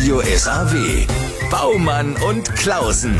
Radio SAW. Baumann und Klausen.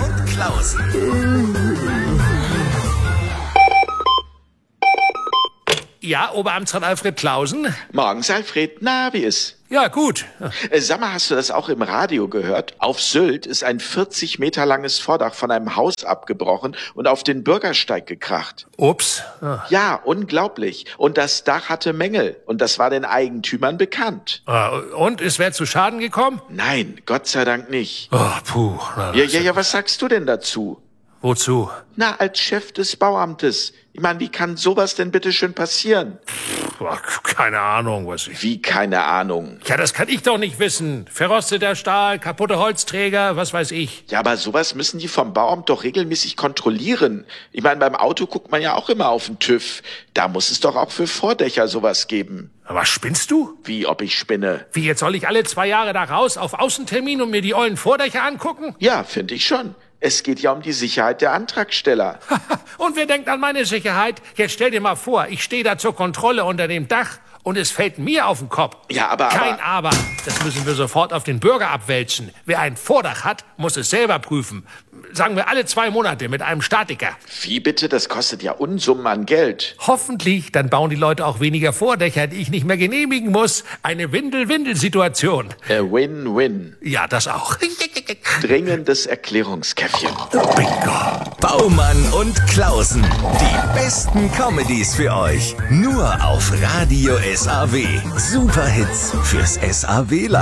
Ja, Oberamtsrat Alfred Klausen? Morgens, Alfred. Na, wie ist? Ja, gut. Sag mal, hast du das auch im Radio gehört? Auf Sylt ist ein 40 Meter langes Vordach von einem Haus abgebrochen und auf den Bürgersteig gekracht. Ups. Ja, unglaublich. Und das Dach hatte Mängel. Und das war den Eigentümern bekannt. Und, ist wer zu Schaden gekommen? Nein, Gott sei Dank nicht. Oh, puh. Ja, was sagst du denn dazu? Wozu? Na, als Chef des Bauamtes. Ich meine, wie kann sowas denn bitte schön passieren? Keine Ahnung, was ich... Wie, keine Ahnung? Ja, das kann ich doch nicht wissen. Verrosteter Stahl, kaputte Holzträger, was weiß ich. Ja, aber sowas müssen die vom Bauamt doch regelmäßig kontrollieren. Ich meine, beim Auto guckt man ja auch immer auf den TÜV. Da muss es doch auch für Vordächer sowas geben. Aber spinnst du? Wie, ob ich spinne? Wie, jetzt soll ich alle 2 Jahre da raus auf Außentermin und mir die ollen Vordächer angucken? Ja, finde ich schon. Es geht ja um die Sicherheit der Antragsteller. Und wer denkt an meine Sicherheit? Jetzt stell dir mal vor, ich stehe da zur Kontrolle unter dem Dach und es fällt mir auf den Kopf. Ja, aber... Kein Aber. Das müssen wir sofort auf den Bürger abwälzen. Wer ein Vordach hat, muss es selber prüfen. Sagen wir alle 2 Monate mit einem Statiker. Wie bitte? Das kostet ja Unsummen an Geld. Hoffentlich, dann bauen die Leute auch weniger Vordächer, die ich nicht mehr genehmigen muss. Eine Windel-Windel-Situation. Win-win. Ja, das auch. Dringendes Erklärungskäffchen. Bingo. Baumann und Klausen. Die besten Comedies für euch. Nur auf Radio SAW. Superhits fürs SAW-Land.